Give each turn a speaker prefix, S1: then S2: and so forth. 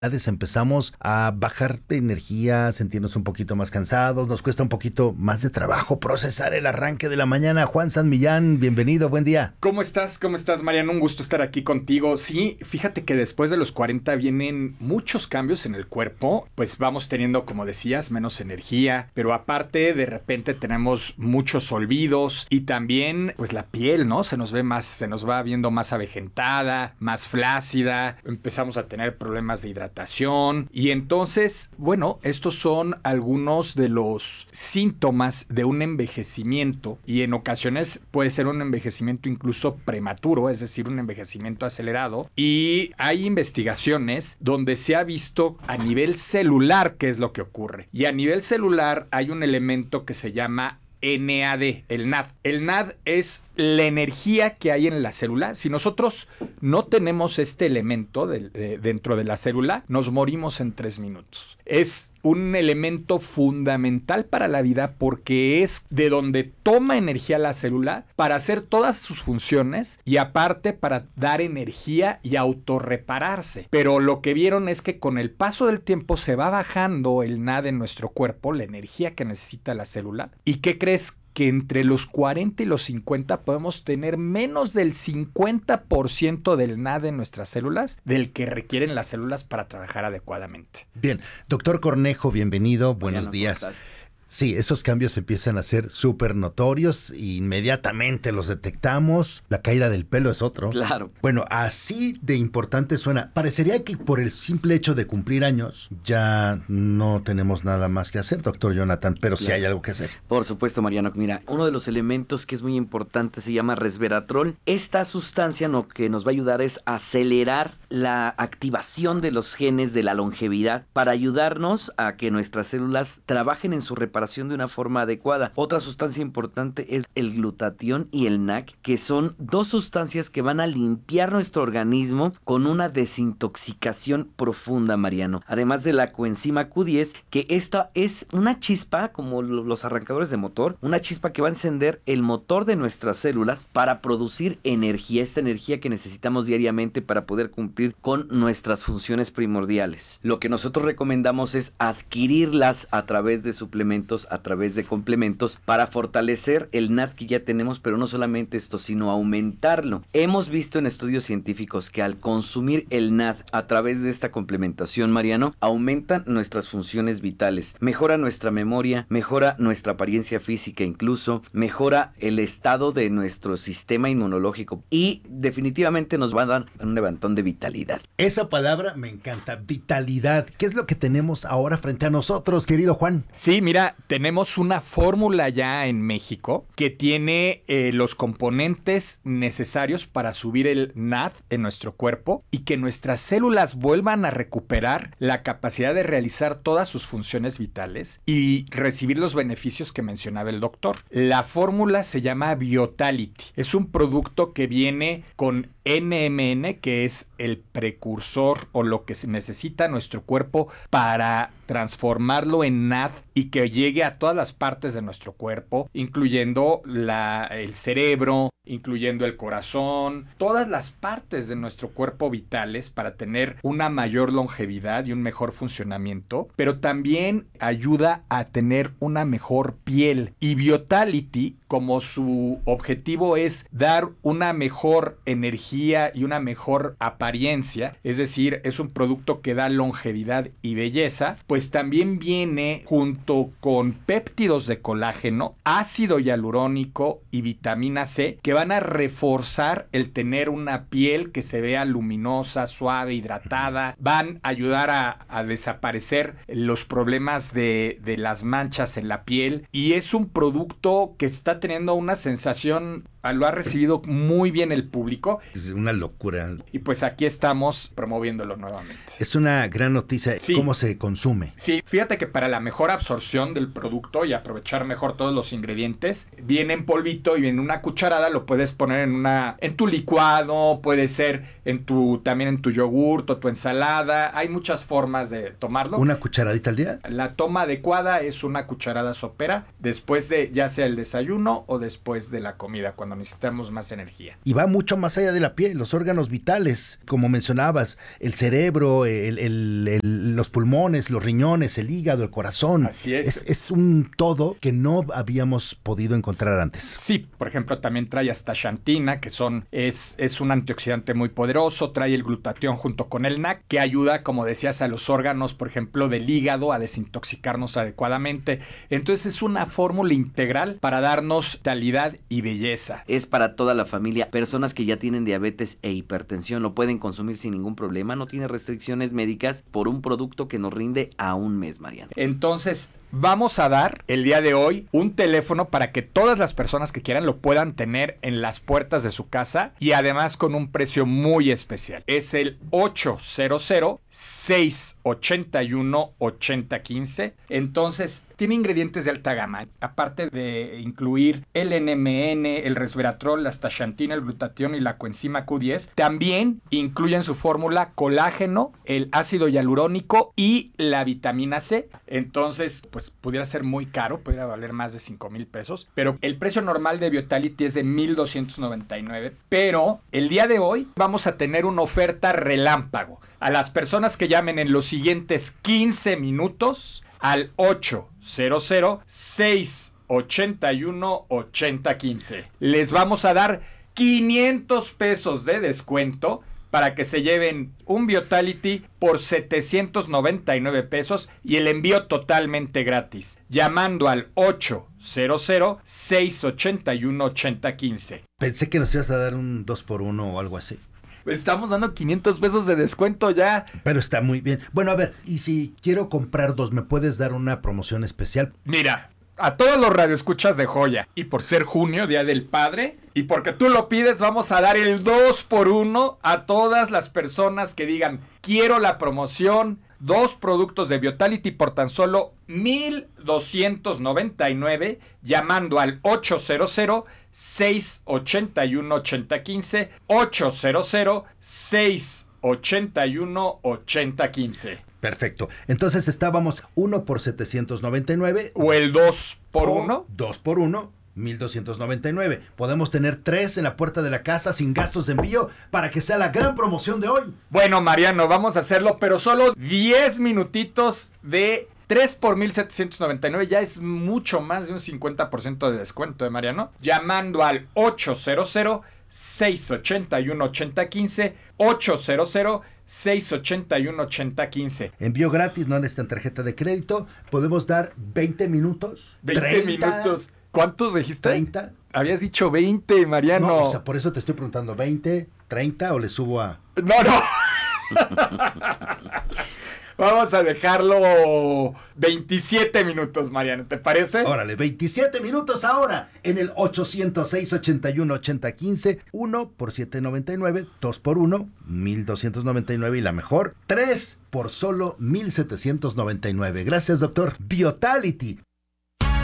S1: empezamos a bajar de energía, sentirnos un poquito más cansados, nos cuesta un poquito más de trabajo procesar el arranque de la mañana. Juan San Millán, bienvenido, buen día.
S2: ¿Cómo estás? ¿Cómo estás, Mariano? Un gusto estar aquí contigo. Sí, fíjate que después de los 40 vienen muchos cambios en el cuerpo, pues vamos teniendo, como decías, menos energía, pero aparte de repente tenemos muchos olvidos y también pues la piel, ¿no? Se nos va viendo más avejentada, más flácida, empezamos a tener problemas de hidratación y entonces, bueno, estos son algunos de los síntomas de un envejecimiento y en ocasiones puede ser un envejecimiento incluso prematuro, es decir, un envejecimiento acelerado, y hay investigaciones donde se ha visto a nivel celular qué es lo que ocurre, y a nivel celular hay un elemento que se llama NAD, el NAD. El NAD es la energía que hay en la célula. Si nosotros no tenemos este elemento dentro de la célula, nos morimos en 3 minutos. Es un elemento fundamental para la vida porque es de donde toma energía la célula para hacer todas sus funciones y aparte para dar energía y autorrepararse. Pero lo que vieron es que con el paso del tiempo se va bajando el NAD en nuestro cuerpo, la energía que necesita la célula. ¿Y qué crees? Que entre los 40 y los 50 podemos tener menos del 50% del NAD en nuestras células del que requieren las células para trabajar adecuadamente.
S1: Bien, doctor Cornejo, bienvenido, buenos días.
S3: ¿Cómo estás?
S1: Sí, esos cambios empiezan a ser súper notorios e inmediatamente los detectamos. La caída del pelo es otro.
S3: Claro.
S1: Bueno, así de importante suena. Parecería que por el simple hecho de cumplir años ya no tenemos nada más que hacer, doctor Jonathan, pero sí hay algo que hacer.
S3: Por supuesto, Mariano. Mira, uno de los elementos que es muy importante se llama resveratrol. Esta sustancia lo que nos va a ayudar es acelerar la activación de los genes de la longevidad para ayudarnos a que nuestras células trabajen en su reparación de una forma adecuada. Otra sustancia importante es el glutatión y el NAC, que son dos sustancias que van a limpiar nuestro organismo con una desintoxicación profunda, Mariano. Además de la coenzima Q10, que esta es una chispa, como los arrancadores de motor, una chispa que va a encender el motor de nuestras células para producir energía, esta energía que necesitamos diariamente para poder cumplir con nuestras funciones primordiales. Lo que nosotros recomendamos es adquirirlas a través de suplementos, a través de complementos para fortalecer el NAD que ya tenemos, pero no solamente esto, sino aumentarlo. Hemos visto en estudios científicos que al consumir el NAD a través de esta complementación, Mariano, aumentan nuestras funciones vitales, mejora nuestra memoria, mejora nuestra apariencia física, incluso mejora el estado de nuestro sistema inmunológico y definitivamente nos va a dar un levantón de vitalidad.
S1: Esa palabra me encanta, vitalidad. ¿Qué es lo que tenemos ahora frente a nosotros, querido Juan?
S2: Sí, mira, tenemos una fórmula ya en México que tiene los componentes necesarios para subir el NAD en nuestro cuerpo y que nuestras células vuelvan a recuperar la capacidad de realizar todas sus funciones vitales y recibir los beneficios que mencionaba el doctor. La fórmula se llama Biotality. Es un producto que viene con NMN, que es el precursor o lo que se necesita nuestro cuerpo para transformarlo en NAD y que llegue a todas las partes de nuestro cuerpo, incluyendo el cerebro, incluyendo el corazón, todas las partes de nuestro cuerpo vitales para tener una mayor longevidad y un mejor funcionamiento, pero también ayuda a tener una mejor piel. Y Biotality, como su objetivo es dar una mejor energía y una mejor apariencia, es decir, es un producto que da longevidad y belleza, pues también viene junto con péptidos de colágeno, ácido hialurónico y vitamina C que van a reforzar el tener una piel que se vea luminosa, suave, hidratada, van a ayudar a desaparecer los problemas de las manchas en la piel y es un producto que está teniendo una sensación, lo ha recibido muy bien el público.
S1: Es una locura.
S2: Y pues aquí estamos promoviéndolo nuevamente.
S1: Es una gran noticia.
S2: Sí.
S1: ¿Cómo se consume?
S2: Sí, fíjate que para la mejor absorción del producto y aprovechar mejor todos los ingredientes, viene en polvito y en una cucharada lo puedes poner en tu licuado, puede ser también en tu yogurt o tu ensalada. Hay muchas formas de tomarlo.
S1: ¿Una cucharadita al día?
S2: La toma adecuada es una cucharada sopera después de ya sea el desayuno o después de la comida, cuando cuando necesitamos más energía.
S1: Y va mucho más allá de la piel, los órganos vitales, como mencionabas, el cerebro, los pulmones, los riñones, el hígado, el corazón.
S2: Así es.
S1: Es un todo que no habíamos podido encontrar antes.
S2: Sí, por ejemplo, también trae astaxantina, que es un antioxidante muy poderoso, trae el glutatión junto con el NAC, que ayuda, como decías, a los órganos, por ejemplo, del hígado, a desintoxicarnos adecuadamente. Entonces es una fórmula integral para darnos vitalidad y belleza.
S3: Es para toda la familia. Personas que ya tienen diabetes e hipertensión lo pueden consumir sin ningún problema, no tiene restricciones médicas, por un producto que nos rinde a un mes, Mariano.
S2: Entonces, vamos a dar el día de hoy un teléfono para que todas las personas que quieran lo puedan tener en las puertas de su casa y además con un precio muy especial. Es el 800-681-8015. Entonces, tiene ingredientes de alta gama. Aparte de incluir el NMN, el resveratrol, la astaxantina, el glutatión y la coenzima Q10, también incluye en su fórmula colágeno, el ácido hialurónico y la vitamina C. Entonces, pues pudiera ser muy caro, pudiera valer más de 5,000 pesos, pero el precio normal de Vitality es de 1,299. Pero el día de hoy vamos a tener una oferta relámpago. A las personas que llamen en los siguientes 15 minutos al 800-681-8015. Les vamos a dar 500 pesos de descuento para que se lleven un Vitality por 799 pesos y el envío totalmente gratis. Llamando al 800-681-8015.
S1: Pensé que nos ibas a dar un 2x1 o algo así.
S2: Estamos dando 500 pesos de descuento ya.
S1: Pero está muy bien. Bueno, a ver, y si quiero comprar 2, ¿me puedes dar una promoción especial?
S2: Mira, a todos los radioescuchas de Joya, y por ser junio, Día del Padre, y porque tú lo pides, vamos a dar el 2x1 a todas las personas que digan, quiero la promoción, 2 productos de Vitality por tan solo 1,299, llamando al 800-681-8015, 800-681-8015.
S1: Perfecto. Entonces estábamos 1 por 799.
S2: O el 2x1.
S1: 2x1, 1,299. Podemos tener 3 en la puerta de la casa sin gastos de envío para que sea la gran promoción de hoy.
S2: Bueno, Mariano, vamos a hacerlo, pero solo 10 minutitos de 3 por 1,799. Ya es mucho más de un 50% de descuento, Mariano. Llamando al 800-681-8015, 800-681-8015.
S1: Envío gratis, no necesitan tarjeta de crédito. Podemos dar 20 minutos.
S2: 20 minutos. ¿Cuántos dijiste?
S1: 30.
S2: Habías dicho 20, Mariano.
S1: No, o sea, por eso te estoy preguntando, 20, 30 o le subo a...
S2: No. Vamos a dejarlo 27 minutos, Mariano, ¿te parece?
S1: Órale, 27 minutos ahora en el 800-681-8015, 1 por 799, 2 por 1, 1,299 y la mejor, 3 por solo 1,799. Gracias, doctor. Vitality,